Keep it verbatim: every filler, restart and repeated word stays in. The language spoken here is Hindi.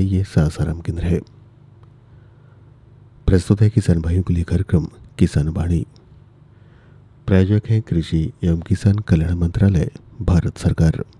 ये सासाराम केंद्र है। प्रस्तुत है किसान भाइयों के लिए कार्यक्रम किसान वाणी। प्रायोजक है कृषि एवं किसान कल्याण मंत्रालय, भारत सरकार।